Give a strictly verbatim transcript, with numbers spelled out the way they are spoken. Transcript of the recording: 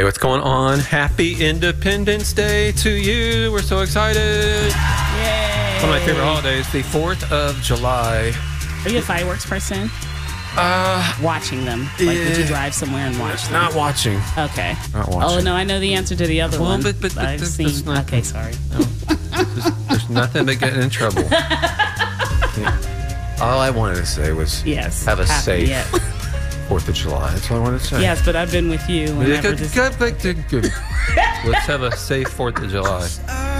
Hey, what's going on? Happy Independence Day to you. We're so excited. Yay. One of my favorite holidays, the fourth of July. Are you a fireworks person? Uh, Watching them. Like, yeah. Would you drive somewhere and watch them? Not watching. Okay. Not watching. Oh, no, I know the answer to the other Well, one. but- but- but I've there's- seen. there's nothing. Okay, sorry. No. There's, there's nothing but getting in trouble. Yeah. All I wanted to say was Yes. have a Happy, safe yeah. fourth of July. That's all I wanted to say. Yes, but I've been with you Yeah, whenever good- this... good- good- good. Let's have a safe fourth of July.